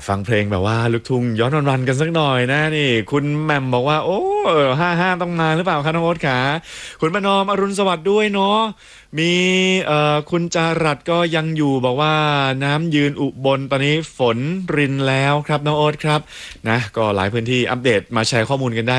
ฟังเพลงแบบว่าลูกทุ่งย้อนวันๆกันสักหน่อยนะนี่คุณแหม่มบอกว่าโอ้55ต้องมาหรือเปล่าคะน้องโอ๊ตขาคุณประนอมอรุณสวัสดิ์ด้วยเนาะมีคุณจารัดก็ยังอยู่บอกว่าน้ำยืนอุบลตอนนี้ฝนรินแล้วครับน้องโอ๊ตครับนะก็หลายพื้นที่อัปเดตมาแชร์ข้อมูลกันได้